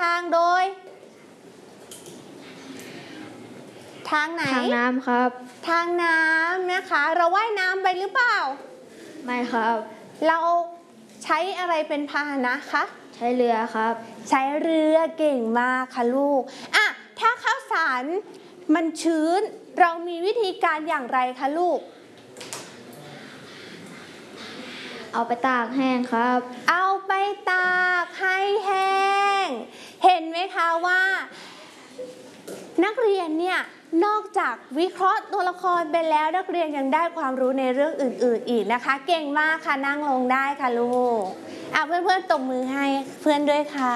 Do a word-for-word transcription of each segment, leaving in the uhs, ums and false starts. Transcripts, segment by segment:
ทางโดยทางไหนทางน้ำครับทางน้ำนะคะเราว่ายน้ำไปหรือเปล่าไม่ครับเราใช้อะไรเป็นพาหนะคะใช้เรือครับใช้เรือเก่งมากค่ะลูกอ่ะถ้าข้าวสารมันชื้นเรามีวิธีการอย่างไรคะลูกเอาไปตากแห้งครับเอาไปตากให้แห้งเห็นไหมคะว่านักเรียนเนี่ยนอกจากวิเคราะห์ตัวละครไปแล้วนักเรียนยังได้ความรู้ในเรื่องอื่นๆอีกนะคะเก่งมากค่ะนั่งลงได้ค่ะลูกอ่ะเพื่อนๆตบมือให้เพื่อนด้วยค่ะ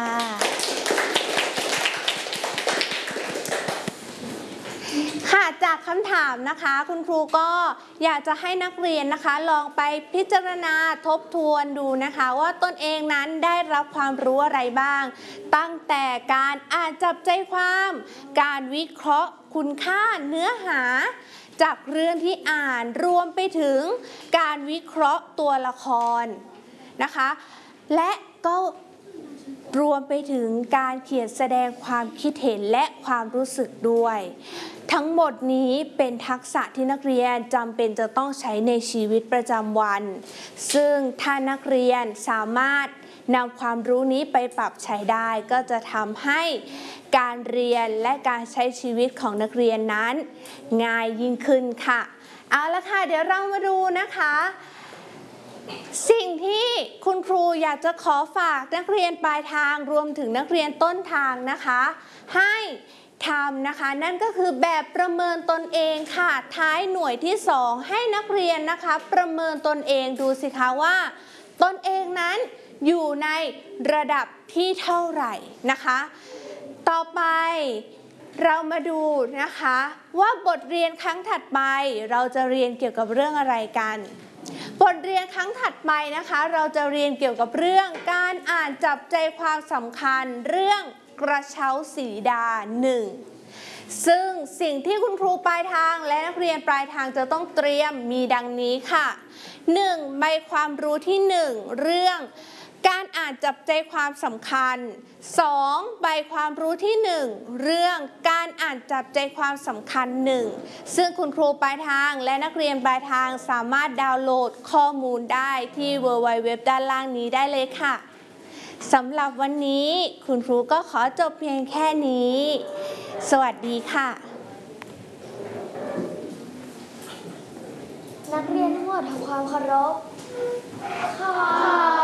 ค่ะจากคำถามนะคะคุณครูก็อยากจะให้นักเรียนนะคะลองไปพิจารณาทบทวนดูนะคะว่าตนเองนั้นได้รับความรู้อะไรบ้างตั้งแต่การอ่านจับใจความการวิเคราะห์คุณค่าเนื้อหาจากเรื่องที่อ่านรวมไปถึงการวิเคราะห์ตัวละครนะคะและก็รวมไปถึงการเขียนแสดงความคิดเห็นและความรู้สึกด้วยทั้งหมดนี้เป็นทักษะที่นักเรียนจำเป็นจะต้องใช้ในชีวิตประจำวันซึ่งถ้านักเรียนสามารถนำความรู้นี้ไปปรับใช้ได้ก็จะทำให้การเรียนและการใช้ชีวิตของนักเรียนนั้นง่ายยิ่งขึ้นค่ะเอาละค่ะเดี๋ยวเรามาดูนะคะสิ่งที่คุณครูอยากจะขอฝากนักเรียนปลายทางรวมถึงนักเรียนต้นทางนะคะให้ทำนะคะนั่นก็คือแบบประเมินตนเองค่ะท้ายหน่วยที่สองให้นักเรียนนะคะประเมินตนเองดูสิคะว่าตนเองนั้นอยู่ในระดับที่เท่าไหร่นะคะต่อไปเรามาดูนะคะว่าบทเรียนครั้งถัดไปเราจะเรียนเกี่ยวกับเรื่องอะไรกันบทเรียนครั้งถัดไปนะคะเราจะเรียนเกี่ยวกับเรื่องการอ่านจับใจความสำคัญเรื่องกระเช้าสีดาหนึ่งซึ่งสิ่งที่คุณครูปลายทางและนักเรียนปลายทางจะต้องเตรียมมีดังนี้ค่ะหนึ่งใบความรู้ที่หนึ่งเรื่องการอ่านจับใจความสำคัญสองใบความรู้ที่หนึ่งเรื่องการอ่านจับใจความสำคัญหนึ่งซึ่งคุณครูปลายทางและนักเรียนปลายทางสามารถดาวน์โหลดข้อมูลได้ที่ ดับเบิลยู ดับเบิลยู ดับเบิลยู ด้านล่างนี้ได้เลยค่ะสำหรับวันนี้คุณครูก็ขอจบเพียงแค่นี้สวัสดีค่ะนักเรียนทั้งหมดทำความเคารพค่ะ